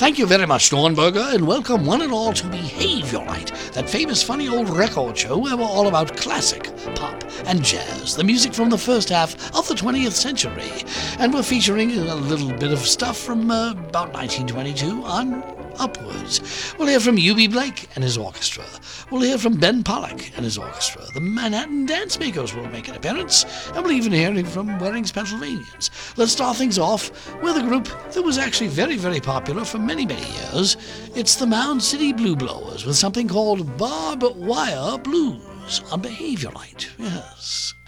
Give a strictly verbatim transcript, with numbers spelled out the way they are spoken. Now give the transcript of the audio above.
Thank you very much, Dornberger, and welcome one and all to Behaviorite, that famous funny old record show where we're all about classic, pop, and jazz, the music from the first half of the twentieth century. And we're featuring a little bit of stuff from uh, about nineteen twenty-two on upwards. We'll hear from U B Blake and his orchestra. We'll hear from Ben Pollack and his orchestra. The Manhattan Dance Makers will make an appearance, and we'll even hear from Weddings, Pennsylvanians. Let's start things off with a group that was actually very, very popular for many, many years. It's the Mound City Blue Blowers with something called Barbed Wire Blues on Behaviorite. Yes.